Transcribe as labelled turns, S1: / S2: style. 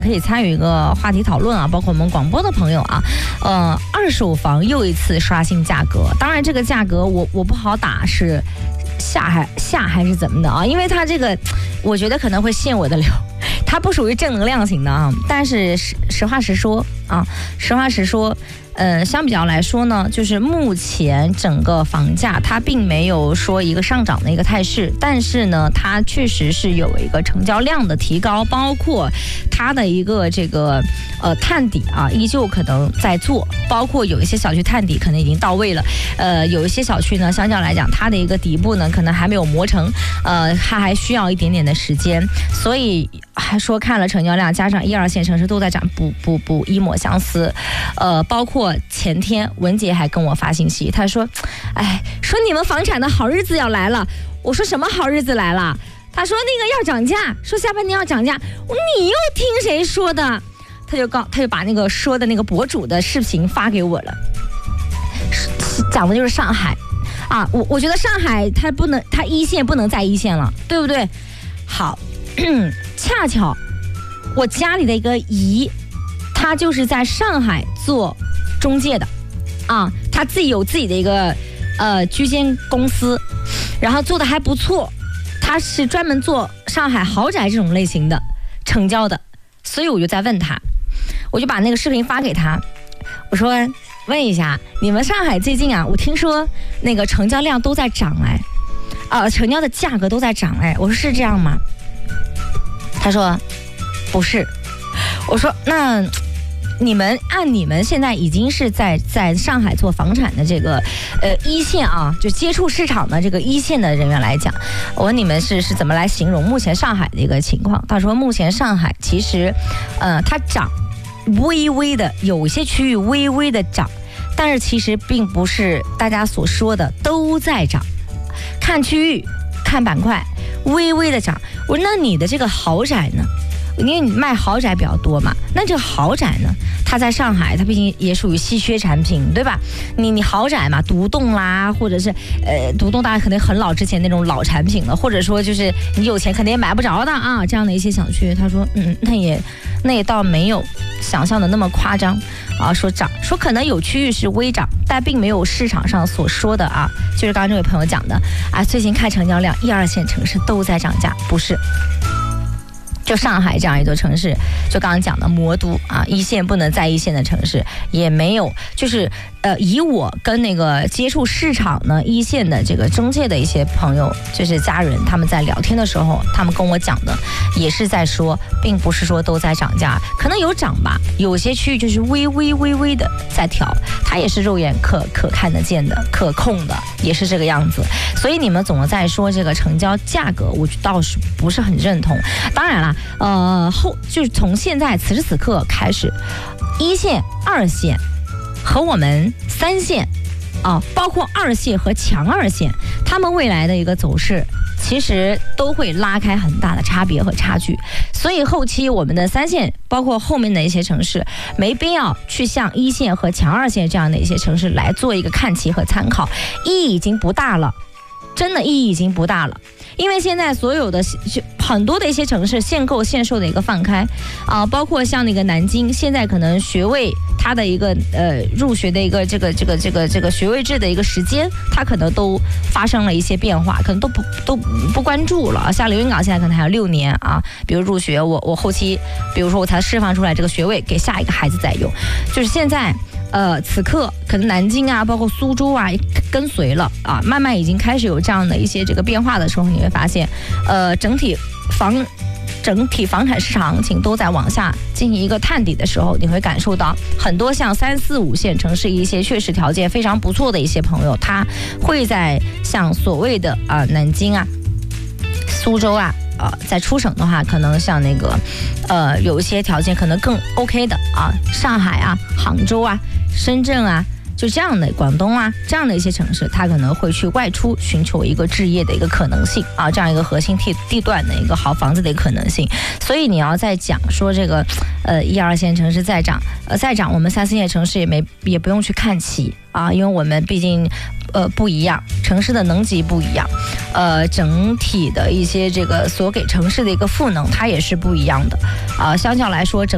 S1: 可以参与一个话题讨论啊，包括我们广播的朋友啊，二手房又一次刷新价格，当然这个价格我不好打是下还是怎么的啊，因为它这个我觉得可能会陷我的流，它不属于正能量型的啊，但是实话实说啊，相比较来说呢，就是目前整个房价它并没有说一个上涨的一个态势，但是呢，它确实是有一个成交量的提高，包括它的一个这个探底啊，依旧可能在做，包括有一些小区探底可能已经到位了，有一些小区呢，相较来讲，它的一个底部呢可能还没有磨成，它还需要一点点的时间，所以还说看了成交量加上1、2线城市都在涨，不一抹相思，包括前天文杰还跟我发信息，他说，说你们房产的好日子要来了。我说什么好日子来了？他说那个要涨价，说下半年要涨价。我说你又听谁说的？他就把那个说的那个博主的视频发给我了，讲的就是上海啊。我觉得上海它一线不能再一线了，对不对？好，恰巧我家里的一个姨，她就是在上海做中介的啊，她自己有自己的一个居间公司，然后做的还不错，她是专门做上海豪宅这种类型的成交的，所以我就在问她，我就把那个视频发给她，我说问一下你们上海最近啊，我听说那个成交量都在涨成交的价格都在涨我说是这样吗？她说不是。我说那你们现在已经是在上海做房产的这个一线啊，就接触市场的这个一线的人员来讲，我问你们是怎么来形容目前上海的一个情况？他说目前上海其实它涨微微的，有些区域微微的涨，但是其实并不是大家所说的都在涨，看区域看板块微微的涨。我说那你的这个豪宅呢？因为你卖豪宅比较多嘛，那这个豪宅呢，它在上海它毕竟也属于稀缺产品，对吧？你豪宅嘛，独栋啦，或者是独栋大家可能很老之前那种老产品了，或者说就是你有钱肯定也买不着的啊，这样的一些小区，他说那也倒没有想象的那么夸张啊，说涨，说可能有区域是微涨，但并没有市场上所说的啊，就是刚刚这位朋友讲的啊，最近看成交量1、2线城市都在涨价，不是。就上海这样一座城市，就刚刚讲的魔都啊，一线不能再一线的城市也没有，就是以我跟那个接触市场呢一线的这个中介的一些朋友，就是家人，他们在聊天的时候，他们跟我讲的也是在说，并不是说都在涨价，可能有涨吧，有些区域就是微微的在调，它也是肉眼可看得见的，可控的，也是这个样子。所以你们总在说这个成交价格，我倒是不是很认同。当然啦，就是从现在此时此刻开始，1线、2线和我们3线啊，包括2线和强2线，他们未来的一个走势其实都会拉开很大的差别和差距，所以后期我们的3线包括后面的一些城市，没必要去像1线和强2线这样的一些城市来做一个看齐和参考，意义已经不大了，真的意义已经不大了。因为现在所有的很多的一些城市限购限售的一个放开啊，包括像那个南京，现在可能学位它的一个入学的一个这个学位制的一个时间，它可能都发生了一些变化，可能都不关注了。像连云港现在可能还有6年啊，比如入学我后期，比如说我才释放出来这个学位给下一个孩子再用，就是现在。此刻可能南京啊，包括苏州啊，跟随了啊，慢慢已经开始有这样的一些这个变化的时候，你会发现，整体房产市场行情都在往下进行一个探底的时候，你会感受到很多像3、4、5线城市一些确实条件非常不错的一些朋友，他会在像所谓的南京啊、苏州啊。在出省的话，可能像那个有一些条件可能更 OK 的啊，上海啊、杭州啊、深圳啊，就这样的广东啊这样的一些城市，它可能会去外出寻求一个置业的一个可能性啊，这样一个核心地段的一个好房子的一个可能性。所以你要再讲说这个1、2线城市再涨，我们3、4线城市也不用去看齐啊，因为我们毕竟不一样，城市的能级不一样，整体的一些这个所给城市的一个赋能，它也是不一样的啊。相较来说，